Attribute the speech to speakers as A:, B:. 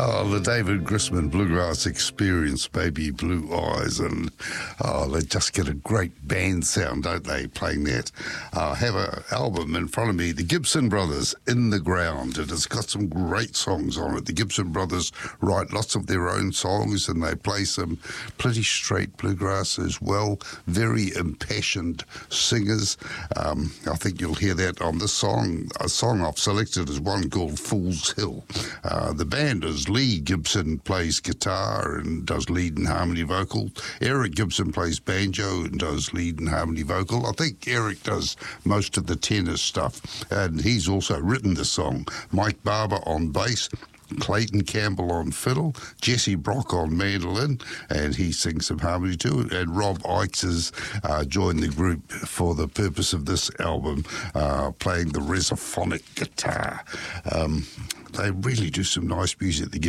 A: Oh, the David Grisman Bluegrass Experience, Baby Blue Eyes, and they just get a great band sound, don't they, playing that. I have an album in front of me, the Gibson Brothers, In the Ground, and it's got some great songs on it. The Gibson Brothers write lots of their own songs, and they play some pretty straight bluegrass as well. Very impassioned singers. I think you'll hear that on this song. A song I've selected is one called Fool's Hill. The band is Lee Gibson plays guitar and does lead and harmony vocal. Eric Gibson plays banjo and does lead and harmony vocal. I think Eric does most of the tenor stuff, and he's also written the song. Mike Barber on bass, Clayton Campbell on fiddle, Jesse Brock on mandolin, and he sings some harmony too. And Rob Ikes has joined the group for the purpose of this album, playing the resophonic guitar. They really do some nice music.